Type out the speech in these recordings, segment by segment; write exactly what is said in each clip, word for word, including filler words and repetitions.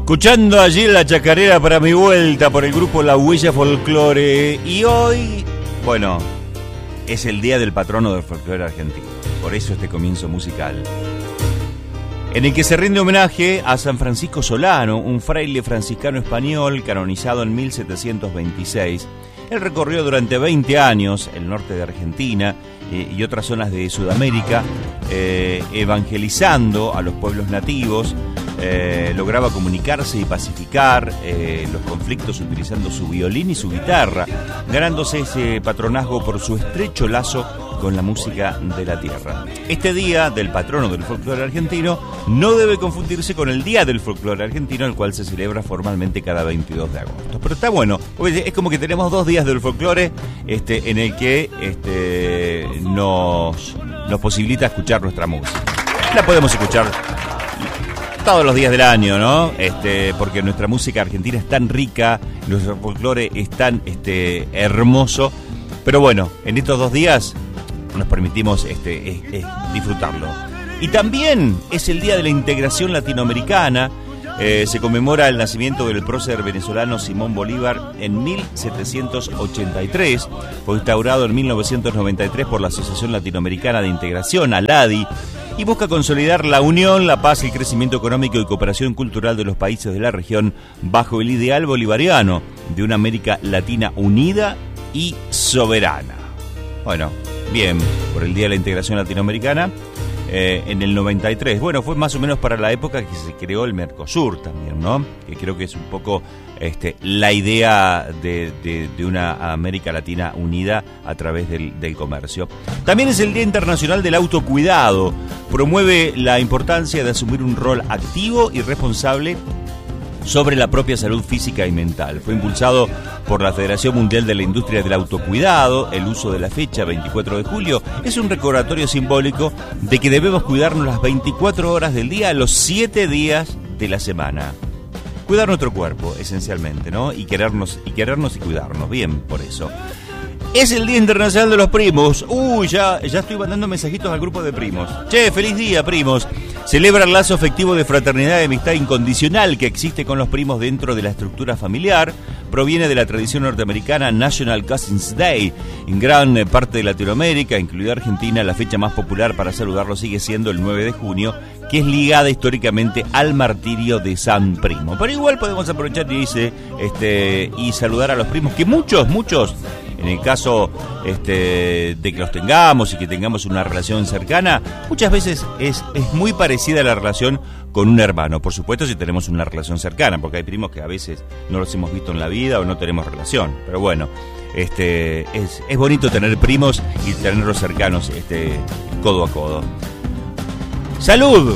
Escuchando allí la chacarera para mi vuelta por el grupo La Huella Folclore. Y hoy, bueno, es el día del patrono del folclore argentino. Por eso este comienzo musical, en el que se rinde homenaje a San Francisco Solano, un fraile franciscano español canonizado en mil setecientos veintiséis. Él recorrió durante veinte años el norte de Argentina eh, y otras zonas de Sudamérica, eh, evangelizando a los pueblos nativos. Eh, lograba comunicarse y pacificar eh, los conflictos utilizando su violín y su guitarra, ganándose ese patronazgo por su estrecho lazo con la música de la tierra. Este día del patrono del folclore argentino no debe confundirse con el Día del Folclore Argentino, el cual se celebra formalmente cada veintidós de agosto. Pero está bueno, es como que tenemos dos días del folclore este, en el que este, nos, nos posibilita escuchar nuestra música. La podemos escuchar todos los días del año, ¿no? Este, porque nuestra música argentina es tan rica, nuestro folclore es tan este, hermoso. Pero bueno, en estos dos días nos permitimos este, es, es disfrutarlo. Y también es el Día de la Integración Latinoamericana. Eh, se conmemora el nacimiento del prócer venezolano Simón Bolívar en mil setecientos ochenta y tres. Fue instaurado en mil novecientos noventa y tres por la Asociación Latinoamericana de Integración, ALADI, y busca consolidar la unión, la paz, el crecimiento económico y cooperación cultural de los países de la región bajo el ideal bolivariano de una América Latina unida y soberana. Bueno, bien, por el Día de la Integración Latinoamericana. Eh, en el noventa y tres, bueno, fue más o menos para la época que se creó el Mercosur también, ¿no? Que creo que es un poco este, la idea de, de, de una América Latina unida a través del, del comercio. También es el Día Internacional del Autocuidado. Promueve la importancia de asumir un rol activo y responsable sobre la propia salud física y mental. Fue impulsado por la Federación Mundial de la Industria del Autocuidado. El uso de la fecha veinticuatro de julio es un recordatorio simbólico de que debemos cuidarnos las veinticuatro horas del día, los siete días de la semana. Cuidar nuestro cuerpo, esencialmente, ¿no? Y querernos y querernos y cuidarnos. Bien, por eso. Es el Día Internacional de los Primos. Uy, ya, ya estoy mandando mensajitos al grupo de primos. Che, feliz día, primos. Celebra el lazo afectivo de fraternidad y amistad incondicional que existe con los primos dentro de la estructura familiar. Proviene de la tradición norteamericana National Cousins Day. En gran parte de Latinoamérica, incluida Argentina, la fecha más popular para saludarlo sigue siendo el nueve de junio, que es ligada históricamente al martirio de San Primo. Pero igual podemos aprovechar y, dice, este, y saludar a los primos, que muchos, muchos, en el caso este, de que los tengamos y que tengamos una relación cercana, muchas veces es, es muy parecida a la relación con un hermano. Por supuesto, si tenemos una relación cercana, porque hay primos que a veces no los hemos visto en la vida o no tenemos relación. Pero bueno, este, es, es bonito tener primos y tenerlos cercanos este, codo a codo. ¡Salud!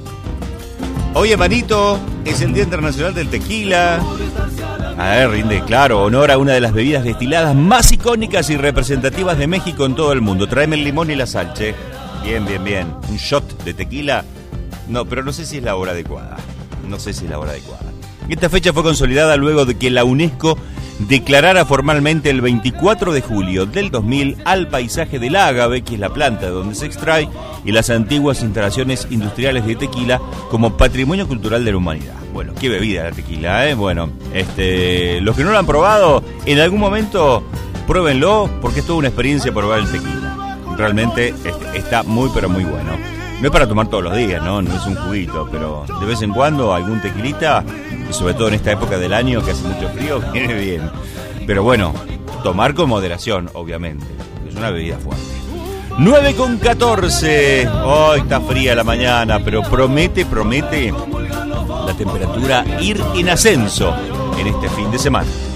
Hoy, hermanito, es el Día Internacional del Tequila. A ver, rinde, claro, honor a una de las bebidas destiladas más icónicas y representativas de México en todo el mundo. Tráeme el limón y la sal, che. Bien, bien, bien. Un shot de tequila. No, pero no sé si es la hora adecuada. No sé si es la hora adecuada. Esta fecha fue consolidada luego de que la UNESCO declarara formalmente el veinticuatro de julio del dos mil al paisaje del ágave, que es la planta de donde se extrae, y las antiguas instalaciones industriales de tequila como patrimonio cultural de la humanidad. Bueno, qué bebida la tequila, ¿eh? Bueno, este, los que no lo han probado, en algún momento pruébenlo, porque es toda una experiencia probar el tequila. Realmente este, está muy, pero muy bueno. No es para tomar todos los días, ¿no? No es un juguito, pero de vez en cuando algún tequilita, y sobre todo en esta época del año que hace mucho frío, viene bien. Pero bueno, tomar con moderación, obviamente. Es una bebida fuerte. nueve con catorce. Hoy oh, está fría la mañana, pero promete, promete la temperatura ir en ascenso en este fin de semana.